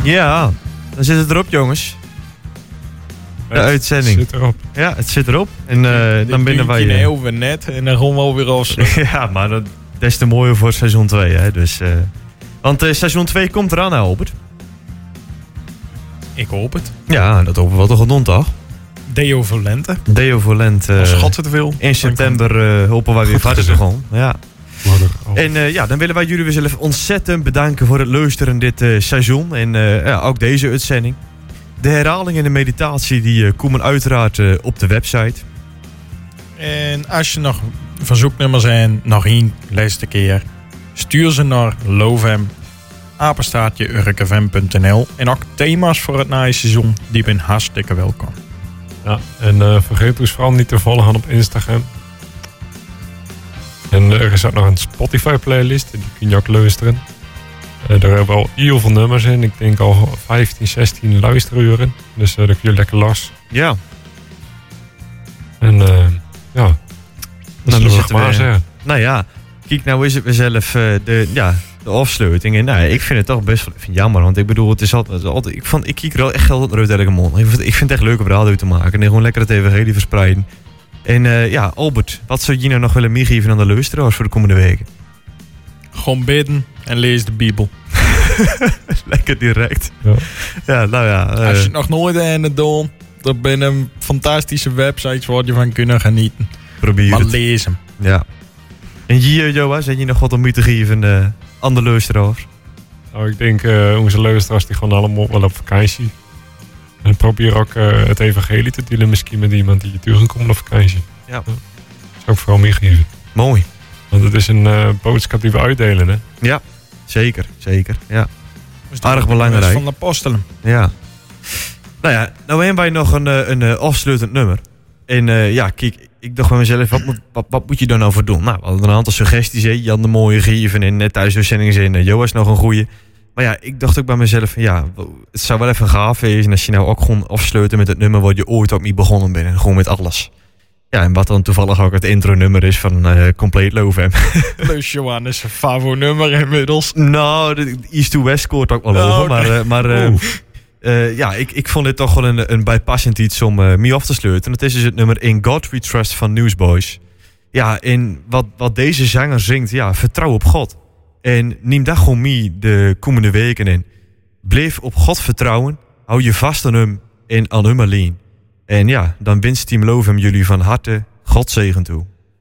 Ja, dan zit het erop, jongens. De uitzending. Het zit erop. Ja, het zit erop. En dan binnen wij... heel weer net en dan gaan we alweer afsluiten. Ja, maar dat is te mooier voor seizoen 2, hè. Dus, want seizoen 2 komt eraan, hè, Albert? Ik hoop het. Ja, dat hopen we toch gedond, toch? Deo voor lente. Deo voor Lent. Als God het wil. In september hopen wij weer verder te gaan. Ja. Oh. En dan willen wij jullie weer zelf ontzettend bedanken voor het luisteren dit seizoen. En ook deze uitzending. De herhaling en de meditatie die komen uiteraard op de website. En als je nog verzoeknummers zijn, nog één laatste keer. Stuur ze naar Lovem, @urkfm.nl. En ook thema's voor het nieuwe seizoen, die zijn hartstikke welkom. Ja, en vergeet dus vooral niet te volgen op Instagram. En er is ook nog een Spotify playlist, die kun je ook luisteren. Daar hebben we al heel veel nummers in. Ik denk al 15, 16 luisteruren. Dus daar kun je lekker los. Ja. En ja, dat Dan is zitten maar we... zeggen. Nou ja, kijk, nou is het weer zelf de afsluiting. En ik vind het toch best wel jammer. Want ik bedoel, het is altijd ik kijk er al echt altijd naar uit elke mond. Ik vind het echt leuk om radio te maken. En gewoon lekker het evangelie verspreiden. En Albert, wat zou je nou nog willen meegeven aan de luisteraars voor de komende weken? Gewoon bidden en lees de Bijbel. Lekker direct. Ja. Ja, nou ja. Als je het nog nooit hebt gedaan, er zijn fantastische websites waar je van kunnen genieten. probeer Maar het. lees hem. Ja. En Joas, heb je nog wat om mee te geven aan de luisteraars? Nou, ik denk onze luisteraars die gaan allemaal wel op vakantie. En probeer ook het evangelie te delen misschien met iemand die je tegenkomt op vakantie. Ja. Dat zou ik vooral meegeven. Mooi. Want het is een boodschap die we uitdelen, hè? Ja, zeker. Ja. Dus dat Aardig is belangrijk. van de apostelen. Ja. Nou ja, nou hebben wij nog een afsluitend nummer. En kijk, ik dacht bij mezelf, wat moet je daar nou voor doen? Nou, we hadden een aantal suggesties. Hè? Jan de Mooie geven en net thuis uitzendingen zijn. Joas nog een goeie. Maar ja, ik dacht ook bij mezelf, het zou wel even gaaf zijn als je nou ook gewoon afsluiten met het nummer waar je ooit ook mee begonnen bent. En gewoon met alles. Ja, en wat dan toevallig ook het intro-nummer is van Complete Lovem. Dus Johan is een favo-nummer inmiddels. Nou, de East to West scoort ook wel over. Maar ik vond dit toch wel een bijpassend iets om mee af te sluiten. Het is dus het nummer In God We Trust van Newsboys. Ja, en wat deze zanger zingt, vertrouw op God. En neem dat gewoon mee de komende weken in. Blijf op God vertrouwen. Hou je vast aan hem en aan hem alleen. En dan wenst Team Lovem jullie van harte God zegen toe.